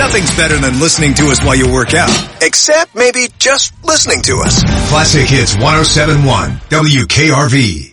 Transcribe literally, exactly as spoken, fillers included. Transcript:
Nothing's better than listening to us while you work out. Except maybe just listening to us. Classic Hits one oh seven point one W K R V.